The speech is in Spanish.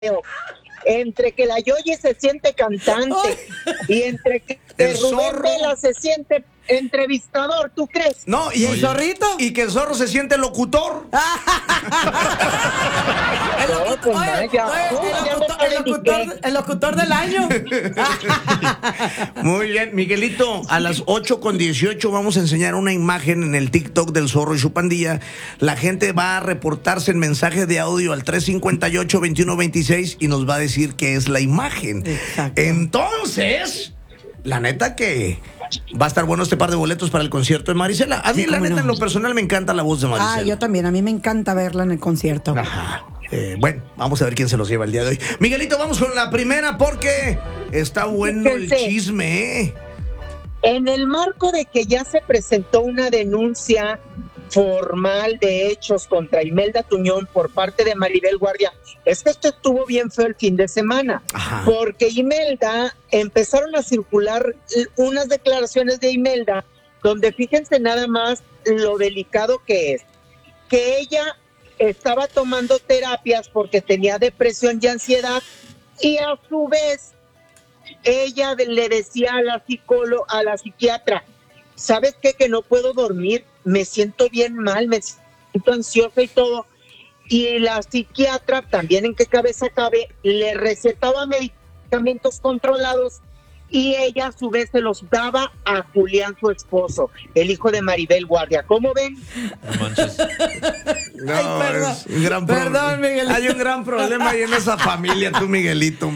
Entre que la Yoyi se siente cantante y entre que El Rubén zorro. Vela se siente entrevistador, ¿tú crees? No, ¿Y el zorrito? Y que el zorro se siente locutor. No, pues vaya. El locutor del año. Muy bien, Miguelito, a las 8:18 vamos a enseñar una imagen en el TikTok del zorro y su pandilla. La gente va a reportarse en mensajes de audio al 358-2126 y nos va a decir qué es la imagen. Exacto. Entonces, la neta que va a estar bueno este par de boletos para el concierto de Marisela. A mí, Sí, la cómo neta, no. en lo personal me encanta la voz de Marisela. Ah, yo también. A mí me encanta verla en el concierto. Ajá. Bueno, vamos a ver quién se los lleva el día de hoy. Miguelito, vamos con la primera porque está bueno el Fíjense. chisme, ¿eh? En el marco de que ya se presentó una denuncia formal de hechos contra Imelda Tuñón por parte de Maribel Guardia, es que esto estuvo bien feo el fin de semana, Ajá. porque Imelda, empezaron a circular unas declaraciones de Imelda, donde fíjense nada más lo delicado que es, que ella estaba tomando terapias porque tenía depresión y ansiedad, y a su vez ella le decía a la psiquiatra, ¿sabes qué? Que no puedo dormir, me siento bien mal, me siento ansiosa y todo. Y la psiquiatra, también en qué cabeza cabe, le recetaba medicamentos controlados y ella a su vez se los daba a Julián, su esposo, el hijo de Maribel Guardia. ¿Cómo ven? No manches. No, Ay, perdón. es un gran Perdón, problema. Miguelito. Hay un gran problema ahí en esa familia, tú, Miguelito.